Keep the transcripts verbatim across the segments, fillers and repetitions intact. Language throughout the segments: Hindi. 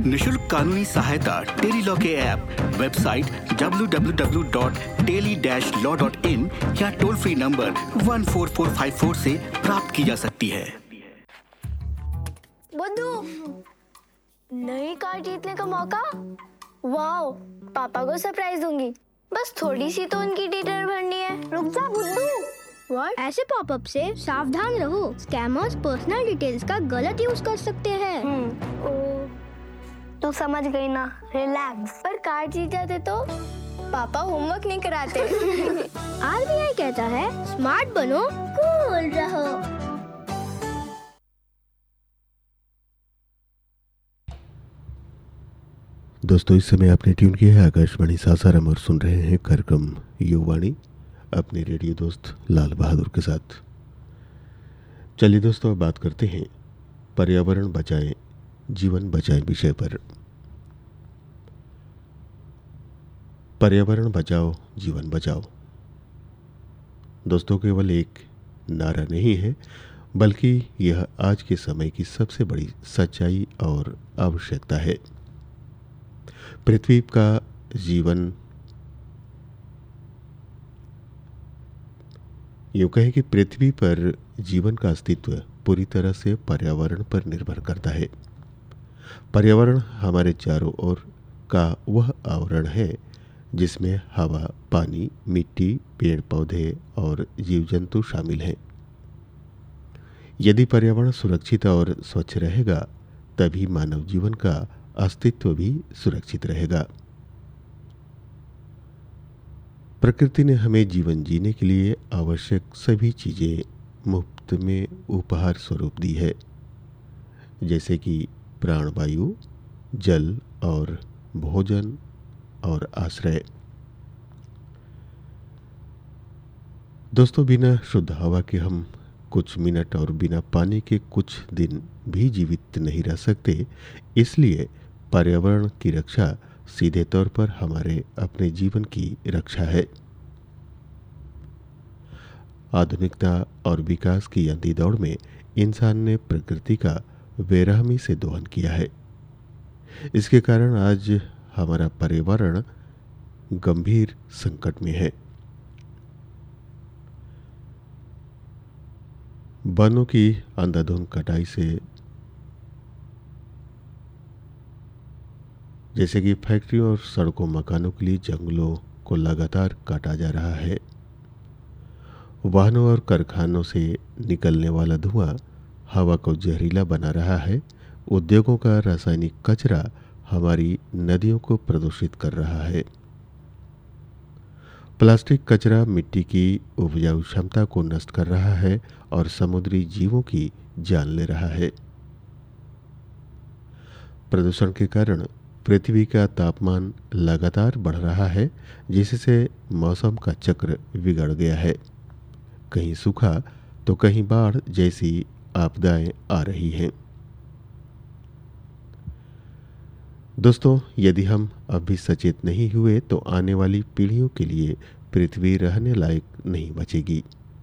निशुल्क कानूनी सहायता टेली लॉ के app, website W W W dot tele dash law dot in या toll free number one four four five four से प्राप्त की जा सकती है। बुद्धू, नई कार जीतने का मौका। वाओ, पापा को सरप्राइज दूंगी। बस थोड़ी सी तो उनकी डिटेल भरनी है। रुक जा बुद्धू। What? ऐसे पॉपअप से सावधान रहो। स्कैमर्स पर्सनल डिटेल्स का गलत यूज कर सकते हैं। हम्म, ओ, तू समझ गई ना, रिलैक्स। पर कार जीत जाते तो पापा होमवर्क नहीं कराते। आर बी आई कहता है स्मार्ट बनो, कूल रहो। दोस्तों, इस समय आपने ट्यून किया है आकाशवाणी सासाराम और सुन रहे हैं कार्यक्रम युवाणी अपने रेडियो दोस्त लाल बहादुर के साथ। चलिए दोस्तों, अब बात करते हैं पर्यावरण बचाएं जीवन बचाएं विषय पर। पर्यावरण बचाओ जीवन बचाओ दोस्तों केवल एक नारा नहीं है, बल्कि यह आज के समय की सबसे बड़ी सच्चाई और आवश्यकता है। पृथ्वी का जीवन, यूँ कहें कि पृथ्वी पर जीवन का अस्तित्व पूरी तरह से पर्यावरण पर निर्भर करता है। पर्यावरण हमारे चारों ओर का वह आवरण है जिसमें हवा, पानी, मिट्टी, पेड़ पौधे और जीव जंतु शामिल हैं। यदि पर्यावरण सुरक्षित और स्वच्छ रहेगा, तभी मानव जीवन का अस्तित्व भी सुरक्षित रहेगा। प्रकृति ने हमें जीवन जीने के लिए आवश्यक सभी चीज़ें मुफ्त में उपहार स्वरूप दी है, जैसे कि प्राणवायु, जल और भोजन और आश्रय। दोस्तों, बिना शुद्ध हवा के हम कुछ मिनट और बिना पानी के कुछ दिन भी जीवित नहीं रह सकते। इसलिए पर्यावरण की रक्षा सीधे तौर पर हमारे अपने जीवन की रक्षा है। आधुनिकता और विकास की अंधी दौड़ में इंसान ने प्रकृति का बेरहमी से दोहन किया है। इसके कारण आज हमारा पर्यावरण गंभीर संकट में है। वनों की अंधाधुंध कटाई से, जैसे कि फैक्ट्रियों और सड़कों मकानों के लिए जंगलों को लगातार काटा जा रहा है। वाहनों और कारखानों से निकलने वाला धुआं हवा को जहरीला बना रहा है। उद्योगों का रासायनिक कचरा हमारी नदियों को प्रदूषित कर रहा है। प्लास्टिक कचरा मिट्टी की उपजाऊ क्षमता को नष्ट कर रहा है और समुद्री जीवों की जान ले रहा है। प्रदूषण के कारण पृथ्वी का तापमान लगातार बढ़ रहा है, जिससे मौसम का चक्र बिगड़ गया है। कहीं सूखा तो कहीं बाढ़ जैसी आपदाएं आ रही हैं। दोस्तों, यदि हम अभी सचेत नहीं हुए तो आने वाली पीढ़ियों के लिए पृथ्वी रहने लायक नहीं बचेगी।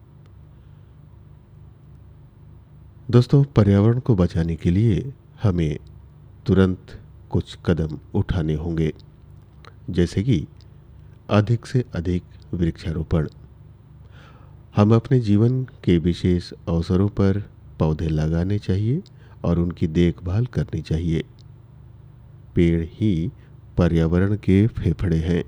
दोस्तों, पर्यावरण को बचाने के लिए हमें तुरंत कुछ कदम उठाने होंगे, जैसे कि अधिक से अधिक वृक्षारोपण। हम अपने जीवन के विशेष अवसरों पर पौधे लगाने चाहिए और उनकी देखभाल करनी चाहिए। पेड़ ही पर्यावरण के फेफड़े हैं।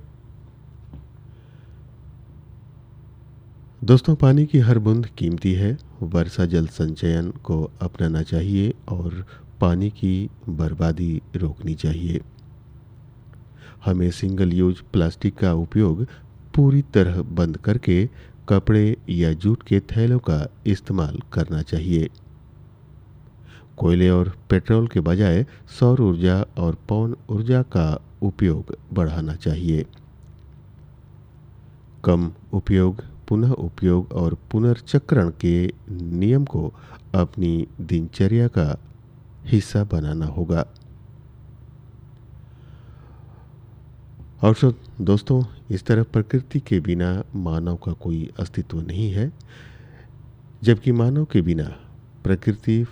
दोस्तों, पानी की हर बूंद कीमती है। वर्षा जल संचयन को अपनाना चाहिए और पानी की बर्बादी रोकनी चाहिए। हमें सिंगल यूज प्लास्टिक का उपयोग पूरी तरह बंद करके कपड़े या जूट के थैलों का इस्तेमाल करना चाहिए। कोयले और पेट्रोल के बजाय सौर ऊर्जा और पवन ऊर्जा का उपयोग बढ़ाना चाहिए। कम उपयोग, पुनः उपयोग और पुनर्चक्रण के नियम को अपनी दिनचर्या का हिस्सा बनाना होगा। और दोस्तों, इस तरह प्रकृति के बिना मानव का कोई अस्तित्व नहीं है, जबकि मानव के बिना प्रकृति